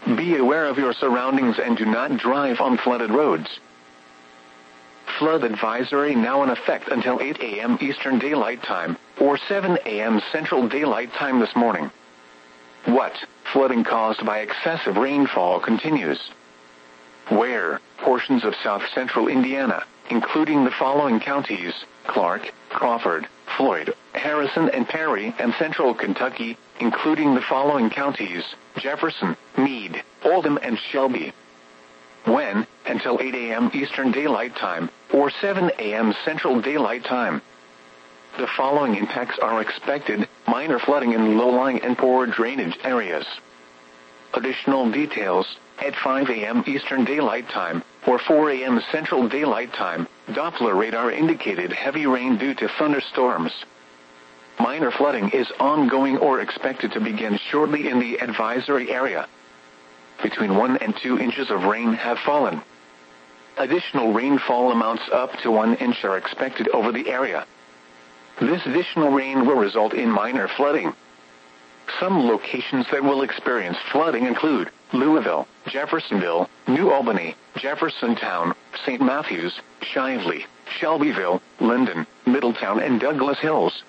Be aware of your surroundings and do not drive on flooded roads. Flood advisory now in effect until 8 a.m. Eastern Daylight Time, or 7 a.m. Central Daylight Time this morning. What? Flooding caused by excessive rainfall continues. Where? Portions of south-central Indiana, including the following counties: Clark, Crawford, Floyd, Harrison and Perry, and central Kentucky, including the following counties: Jefferson, Meade, Oldham and Shelby. When? Until 8 a.m. Eastern Daylight Time, or 7 a.m. Central Daylight Time. The following impacts are expected: minor flooding in low-lying and poor drainage areas. Additional details: at 5 a.m. Eastern Daylight Time, or 4 a.m. Central Daylight Time, Doppler radar indicated heavy rain due to thunderstorms. Minor flooding is ongoing or expected to begin shortly in the advisory area. Between 1 and 2 inches of rain have fallen. Additional rainfall amounts up to 1 inch are expected over the area. This additional rain will result in minor flooding. Some locations that will experience flooding include Louisville, Jeffersonville, New Albany, Jeffersontown, St. Matthews, Shively, Shelbyville, Linden, Middletown, and Douglas Hills.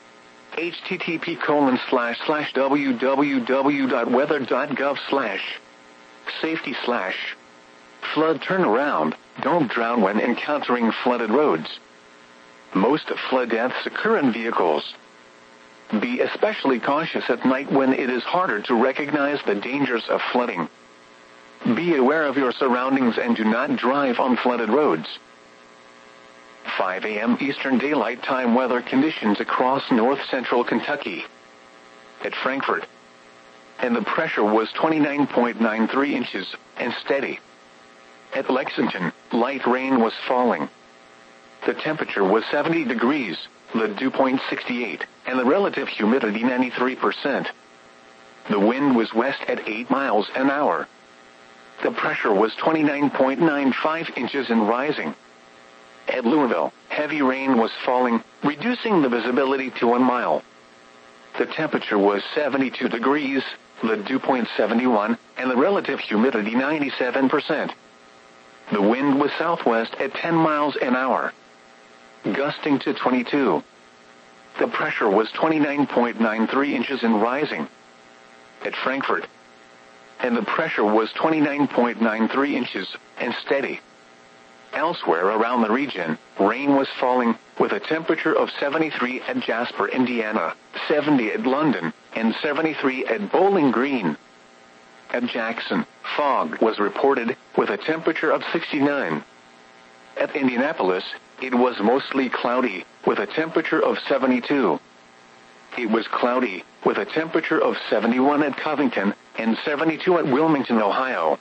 http://www.weather.gov/safety/flood turnaround. Don't drown when encountering flooded roads. Most flood deaths occur in vehicles. Be especially cautious at night when it is harder to recognize the dangers of flooding. Be aware of your surroundings and do not drive on flooded roads. 5 a.m. Eastern Daylight Time weather conditions across north-central Kentucky. At Frankfort. And the pressure was 29.93 inches, and steady. At Lexington, light rain was falling. The temperature was 70 degrees, the dew point 68, and the relative humidity 93%. The wind was west at 8 miles an hour. The pressure was 29.95 inches and rising. At Louisville, heavy rain was falling, reducing the visibility to 1 mile. The temperature was 72 degrees, the dew point 71, and the relative humidity 97%. The wind was southwest at 10 miles an hour, gusting to 22. The pressure was 29.93 inches and rising. At Frankfort. And the pressure was 29.93 inches and steady. Elsewhere around the region, rain was falling, with a temperature of 73 at Jasper, Indiana, 70 at London, and 73 at Bowling Green. At Jackson, fog was reported, with a temperature of 69. At Indianapolis, it was mostly cloudy, with a temperature of 72. It was cloudy, with a temperature of 71 at Covington, and 72 at Wilmington, Ohio.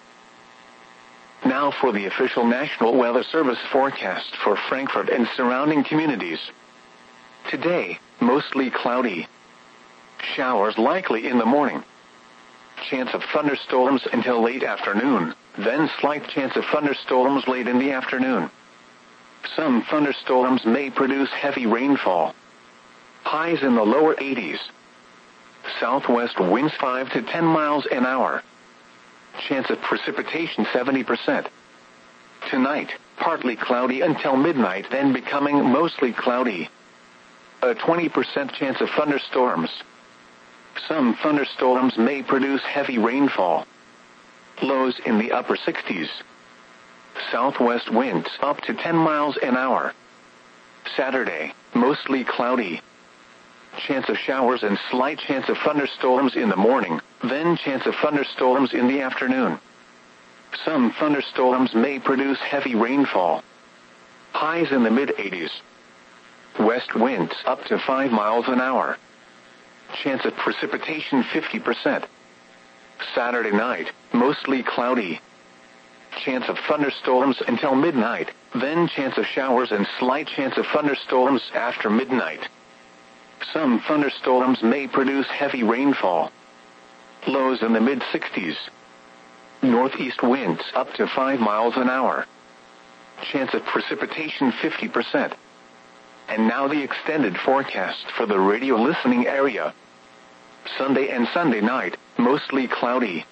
Now for the official National Weather Service forecast for Frankfort and surrounding communities. Today, mostly cloudy. Showers likely in the morning. Chance of thunderstorms until late afternoon, then slight chance of thunderstorms late in the afternoon. Some thunderstorms may produce heavy rainfall. Highs in the lower 80s. Southwest winds 5 to 10 miles an hour. Chance of precipitation 70%. Tonight, partly cloudy until midnight, then becoming mostly cloudy. A 20% chance of thunderstorms. Some thunderstorms may produce heavy rainfall. Lows in the upper 60s. Southwest winds up to 10 miles an hour. Saturday, mostly cloudy. Chance of showers and slight chance of thunderstorms in the morning, then chance of thunderstorms in the afternoon. Some thunderstorms may produce heavy rainfall. Highs in the mid-80s. West winds up to 5 miles an hour. Chance of precipitation 50%. Saturday night, mostly cloudy. Chance of thunderstorms until midnight, then chance of showers and slight chance of thunderstorms after midnight. Some thunderstorms may produce heavy rainfall. Lows in the mid-60s. Northeast winds up to 5 miles an hour. Chance of precipitation 50%. And now the extended forecast for the radio listening area. Sunday and Sunday night, mostly cloudy.